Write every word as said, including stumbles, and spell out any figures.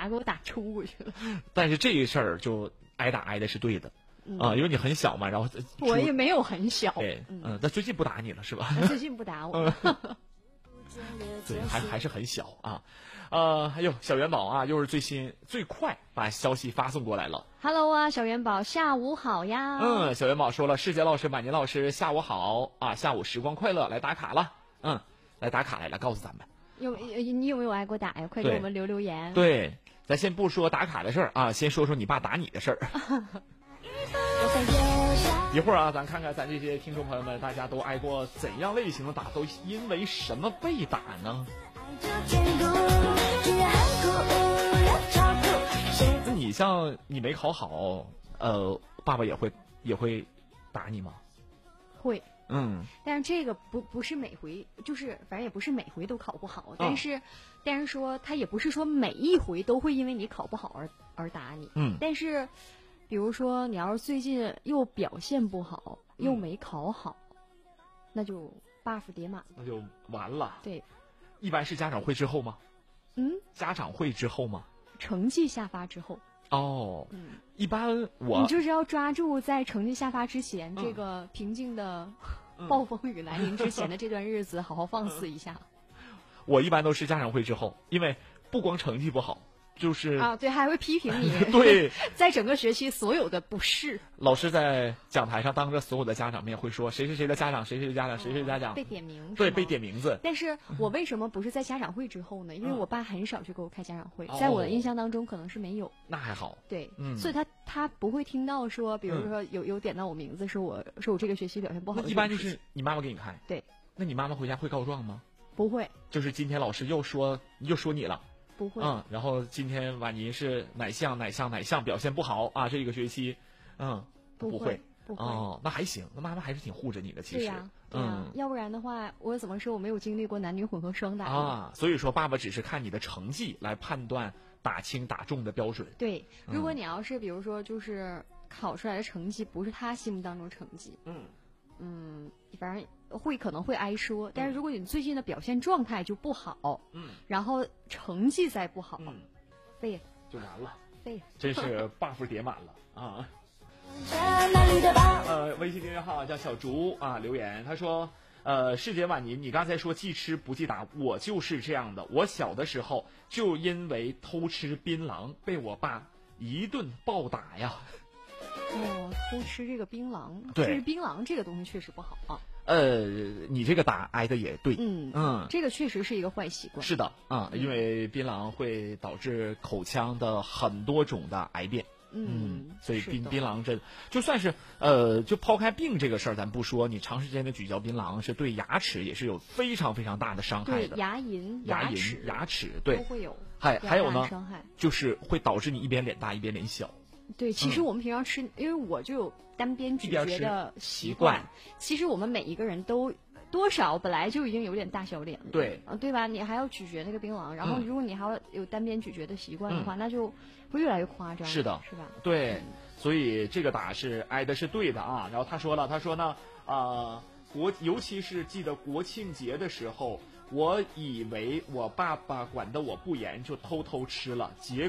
打给我打抽过去了。 但是这个事儿就挨打挨的是对的。 嗯、 啊，因为你很小嘛，然后我也没有很小。 对，嗯，但最近不打你了是吧？ 最近不打我。 对，还还是很小啊。呃，还有小元宝啊，又是最新最快把消息发送过来了。 Hello 啊，小元宝，下午好呀。 嗯，小元宝说了，世杰老师、满年老师，下午好啊，下午时光快乐，来打卡了。嗯，来打卡来了，告诉咱们。 有你有没有挨过打呀？快给我们留留言。 对，咱先不说打卡的事儿啊，先说说你爸打你的事儿。一会儿啊，咱看看咱这些听众朋友们，大家都挨过怎样类型的打，都因为什么被打呢？那你像你没考好，呃，爸爸也会也会打你吗？ 会。 嗯， 但是这个不不是每回，就是反正也不是每回都考不好，但是、哦、但是说他也不是说每一回都会因为你考不好而而打你。 嗯， 但是比如说你要是最近又表现不好，又没考好，嗯、那就 buff 叠满， 那就完了。 对， 一般是家长会之后吗？ 嗯， 家长会之后吗？ 成绩下发之后。 哦， 嗯， 一般我你就是要抓住在成绩下发之前、嗯、这个平静的暴风雨来临之前的这段日子，好好放肆一下。 我一般都是家长会之后，因为不光成绩不好。就是啊，对，还会批评你。 对， 在整个学期所有的不是， 老师在讲台上当着所有的家长面会说谁谁谁的家长，谁谁的家长，谁谁的家长， 被点名， 对，被点名字。 但是我为什么不是在家长会之后呢？因为我爸很少去给我开家长会， 嗯、 在我的印象当中可能是没有。 那还好。 对， 嗯， 所以他他不会听到说，比如说有有点到我名字，说我说我这个学期表现不好。 一般就是你妈妈给你开。 对。 那你妈妈回家会告状吗？ 不会。 就是今天老师又说又说你了。 不会， 嗯，然后今天婉妮是哪项哪项哪项表现不好啊？这一个学期，嗯， 不会， 不会， 哦，那还行，那妈妈还是挺护着你的，其实， 对呀，对呀， 嗯， 要不然的话，我怎么说我没有经历过男女混合双打啊？所以说，爸爸只是看你的成绩来判断打轻打重的标准。 对，如果你要是比如说就是考出来的成绩不是他心目当中成绩， 嗯嗯，反正。会可能会挨说，但是如果你最近的表现状态就不好， 嗯， 然后成绩再不好， 嗯， 废了就完了， 废了， 真是 buff 叠满了啊！呃，微信订阅号叫小竹啊，留言他说，呃，世杰婉妮，你刚才说记吃不记打，我就是这样的。我小的时候就因为偷吃槟榔被我爸一顿暴打呀。 哦，偷吃这个槟榔， 对， 吃槟榔这个东西确实不好啊。 呃，你这个打挨的也对， 嗯嗯， 这个确实是一个坏习惯。 是的啊、嗯，因为槟榔会导致口腔的很多种的癌变。 嗯， 嗯所以槟槟榔这就算是呃，就抛开病这个事儿，咱不说，你长时间的咀嚼槟榔是对牙齿也是有非常非常大的伤害的。 对牙龈、 牙龈、 牙齿对都会有。 还还有呢， 伤害就是会导致你一边脸大一边脸小。 对，其实我们平常吃，嗯、因为我就有单边咀嚼的习惯。 其实我们每一个人都多少本来就已经有点大小脸了， 对， 啊，对吧？你还要咀嚼那个槟榔，然后如果你还要有单边咀嚼的习惯的话，嗯、那就会越来越夸张。 是的， 是吧？ 对，嗯、所以这个打是挨的是对的啊。然后他说了，他说呢，啊、呃，国尤其是记得国庆节的时候，我以为我爸爸管得我不严，就偷偷吃了，结